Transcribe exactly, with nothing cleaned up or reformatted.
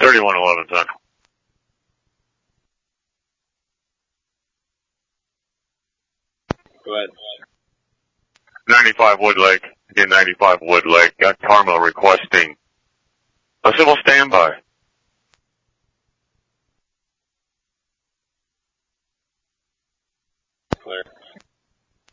thirty-one eleven, son. Go ahead. ninety-five Wood Lake. Again, ninety-five Wood Lake. Got Karma requesting a civil standby. Clear.